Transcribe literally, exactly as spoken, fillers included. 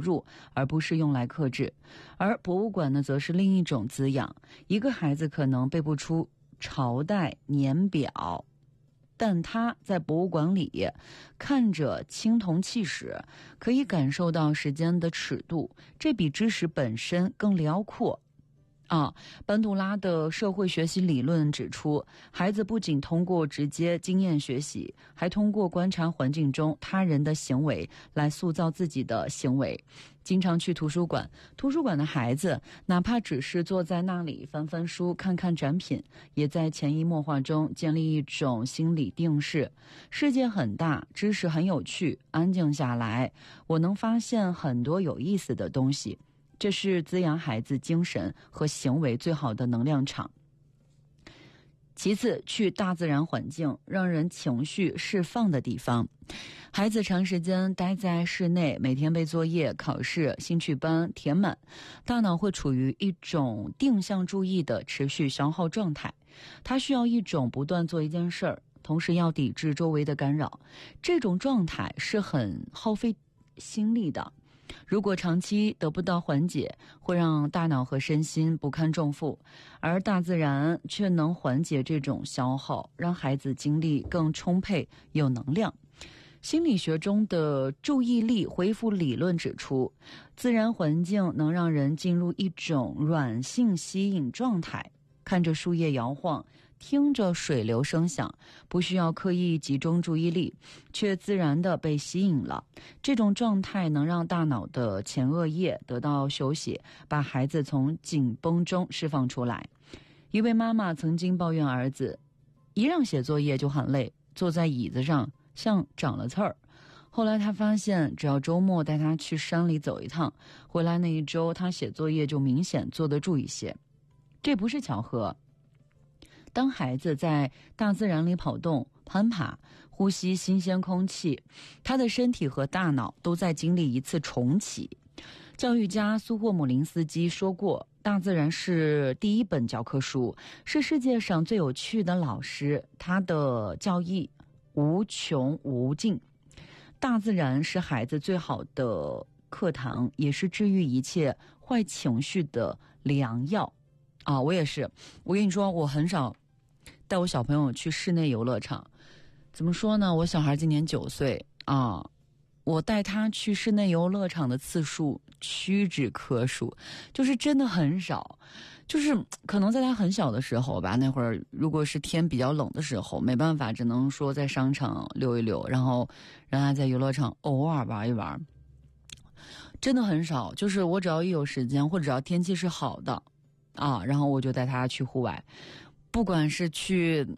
入，而不是用来克制。而博物馆呢，则是另一种滋养。一个孩子可能背不出朝代年表，但他在博物馆里看着青铜器时，可以感受到时间的尺度，这比知识本身更辽阔。啊，班杜拉的社会学习理论指出，孩子不仅通过直接经验学习，还通过观察环境中他人的行为来塑造自己的行为。经常去图书馆，图书馆的孩子哪怕只是坐在那里翻翻书、看看展品，也在潜移默化中建立一种心理定势。世界很大，知识很有趣，安静下来，我能发现很多有意思的东西。这是滋养孩子精神和行为最好的能量场。其次，去大自然环境，让人情绪释放的地方。孩子长时间待在室内，每天被作业、考试、兴趣班填满，大脑会处于一种定向注意的持续消耗状态。他需要一种不断做一件事儿，同时要抵制周围的干扰。这种状态是很耗费心力的。如果长期得不到缓解，会让大脑和身心不堪重负，而大自然却能缓解这种消耗，让孩子精力更充沛有能量。心理学中的注意力恢复理论指出，自然环境能让人进入一种软性吸引状态，看着树叶摇晃，听着水流声响，不需要刻意集中注意力，却自然地被吸引了。这种状态能让大脑的前额叶得到休息，把孩子从紧绷中释放出来。一位妈妈曾经抱怨儿子一让写作业就很累，坐在椅子上像长了刺儿。后来他发现，只要周末带他去山里走一趟，回来那一周他写作业就明显坐得住一些。这不是巧合。当孩子在大自然里跑动、攀爬、呼吸新鲜空气，他的身体和大脑都在经历一次重启。教育家苏霍姆林斯基说过，大自然是第一本教科书，是世界上最有趣的老师，他的教义无穷无尽。大自然是孩子最好的课堂，也是治愈一切坏情绪的良药。啊，我也是，我跟你说，我很少带我小朋友去室内游乐场。怎么说呢？我小孩今年九岁啊，我带他去室内游乐场的次数屈指可数，就是真的很少。就是可能在他很小的时候吧，那会儿如果是天比较冷的时候，没办法，只能说在商场溜一溜，然后让他在游乐场偶尔玩一玩。真的很少，就是我只要一有时间，或者只要天气是好的啊，然后我就带他去户外，不管是去